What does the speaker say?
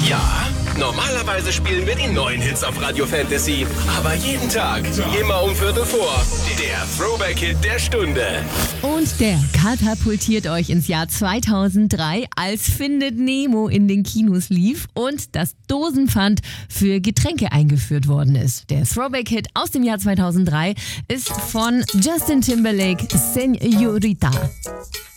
Ja, normalerweise spielen wir die neuen Hits auf Radio Fantasy. Aber jeden Tag, immer um Viertel vor. Der Throwback-Hit der Stunde. Und der katapultiert euch ins Jahr 2003, als Findet Nemo in den Kinos lief und das Dosenpfand für Getränke eingeführt worden ist. Der Throwback-Hit aus dem Jahr 2003 ist von Justin Timberlake, Señorita.